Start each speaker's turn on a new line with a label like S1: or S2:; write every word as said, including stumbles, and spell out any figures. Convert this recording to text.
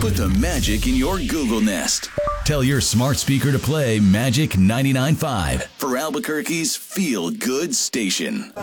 S1: Put the magic in your Google Nest. Tell your smart speaker to play Magic ninety-nine point five for Albuquerque's Feel Good Station.